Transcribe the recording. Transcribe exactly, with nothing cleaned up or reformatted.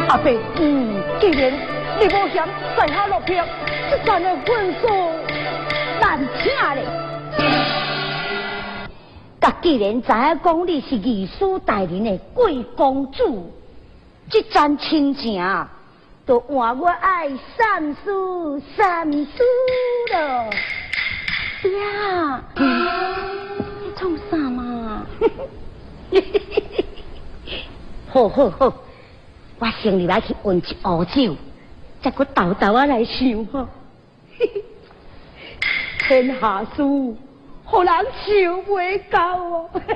阿伯，嗯，既然你无嫌在下落魄，这阵的分数难请咧。甲既然知影讲你是御书大人的贵公主，这阵亲情都换我爱三思三思了。呀，你创啥嘛？好好好，我先入来去温一壶酒，再搁豆豆啊来想哈。天下事，互人想袂到哦。